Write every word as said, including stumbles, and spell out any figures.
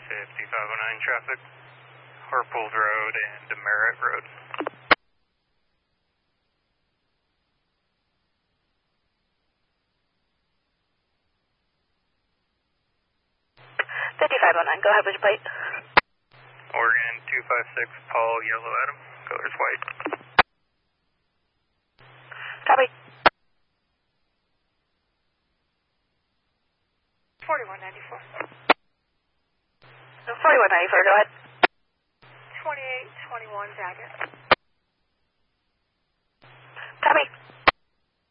fifty-five oh nine traffic, Harpools Road and Demerit Road. fifty-five oh nine, go ahead with your plate. Oregon two five six, Paul Yellow Adam, colors white. Copy. forty-one ninety-four. forty-one ninety-four, go ahead. twenty-eight twenty-one, Jacket. Copy.